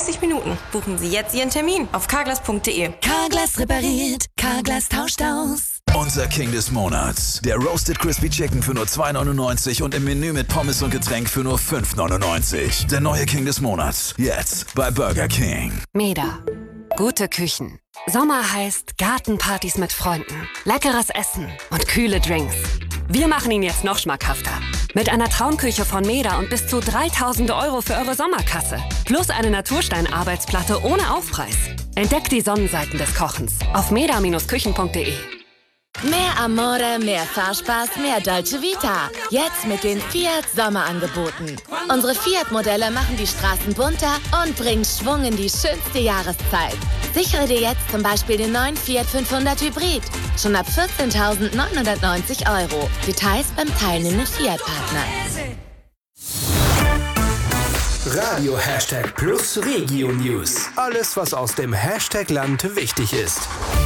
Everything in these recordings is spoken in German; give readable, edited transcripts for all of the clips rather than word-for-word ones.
30 Minuten. Buchen Sie jetzt Ihren Termin auf carglass.de. Carglass repariert, Carglass tauscht aus. Unser King des Monats. Der Roasted Crispy Chicken für nur 2,99 und im Menü mit Pommes und Getränk für nur 5,99. Der neue King des Monats. Jetzt bei Burger King. Meda. Gute Küchen. Sommer heißt Gartenpartys mit Freunden, leckeres Essen und kühle Drinks. Wir machen ihn jetzt noch schmackhafter. Mit einer Traumküche von Meda und bis zu 3.000 € für eure Sommerkasse. Plus eine Naturstein-Arbeitsplatte ohne Aufpreis. Entdeckt die Sonnenseiten des Kochens auf meda-küchen.de. Mehr Amore, mehr Fahrspaß, mehr Dolce Vita. Jetzt mit den Fiat Sommerangeboten. Unsere Fiat-Modelle machen die Straßen bunter und bringen Schwung in die schönste Jahreszeit. Sichere dir jetzt zum Beispiel den neuen Fiat 500 Hybrid. Schon ab 14.990 €. Details beim teilnehmenden Fiat-Partner. Radio #Plus Regio News. Alles, was aus dem Hashtag-Land wichtig ist.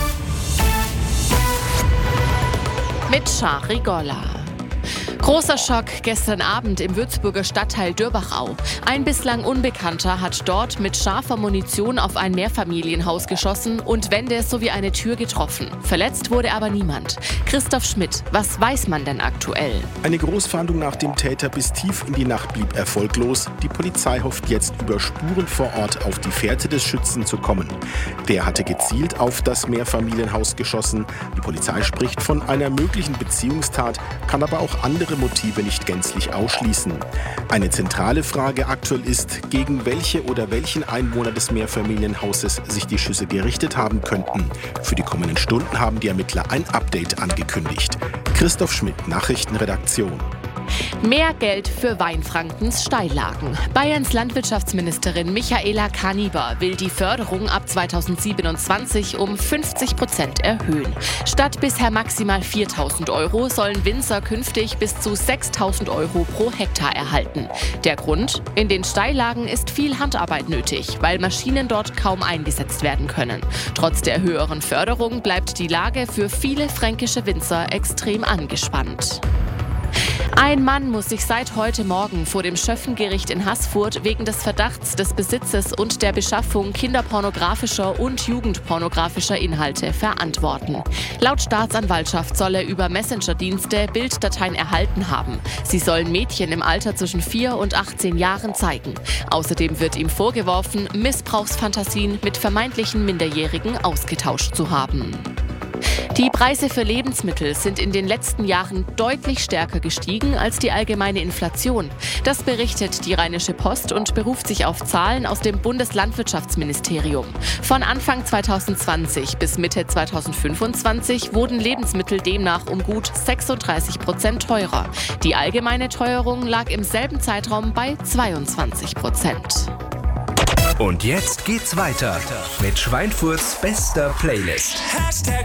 Mit Shari Golla. Großer Schock gestern Abend im Würzburger Stadtteil Dürbachau. Ein bislang Unbekannter hat dort mit scharfer Munition auf ein Mehrfamilienhaus geschossen und Wände sowie eine Tür getroffen. Verletzt wurde aber niemand. Christoph Schmidt, was weiß man denn aktuell? Eine Großfahndung nach dem Täter bis tief in die Nacht blieb erfolglos. Die Polizei hofft jetzt über Spuren vor Ort auf die Fährte des Schützen zu kommen. Der hatte gezielt auf das Mehrfamilienhaus geschossen. Die Polizei spricht von einer möglichen Beziehungstat, kann aber auch andere Motive nicht gänzlich ausschließen. Eine zentrale Frage aktuell ist, gegen welche oder welchen Einwohner des Mehrfamilienhauses sich die Schüsse gerichtet haben könnten. Für die kommenden Stunden haben die Ermittler ein Update angekündigt. Christoph Schmidt, Nachrichtenredaktion. Mehr Geld für Weinfrankens Steillagen. Bayerns Landwirtschaftsministerin Michaela Kaniber will die Förderung ab 2027 um 50% erhöhen. Statt bisher maximal 4.000 € sollen Winzer künftig bis zu 6.000 € pro Hektar erhalten. Der Grund? In den Steillagen ist viel Handarbeit nötig, weil Maschinen dort kaum eingesetzt werden können. Trotz der höheren Förderung bleibt die Lage für viele fränkische Winzer extrem angespannt. Ein Mann muss sich seit heute Morgen vor dem Schöffengericht in Haßfurt wegen des Verdachts des Besitzes und der Beschaffung kinderpornografischer und jugendpornografischer Inhalte verantworten. Laut Staatsanwaltschaft soll er über Messenger-Dienste Bilddateien erhalten haben. Sie sollen Mädchen im Alter zwischen 4 und 18 Jahren zeigen. Außerdem wird ihm vorgeworfen, Missbrauchsfantasien mit vermeintlichen Minderjährigen ausgetauscht zu haben. Die Preise für Lebensmittel sind in den letzten Jahren deutlich stärker gestiegen als die allgemeine Inflation. Das berichtet die Rheinische Post und beruft sich auf Zahlen aus dem Bundeslandwirtschaftsministerium. Von Anfang 2020 bis Mitte 2025 wurden Lebensmittel demnach um gut 36% teurer. Die allgemeine Teuerung lag im selben Zeitraum bei 22%. Und jetzt geht's weiter mit Schweinfurts bester Playlist.